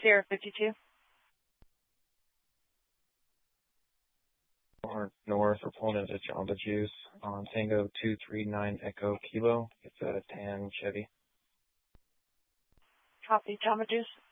Sierra 52. North, we're pulling into Jamba Juice on Tango 239 Echo Kilo. It's a tan Chevy. Copy, Jamba Juice.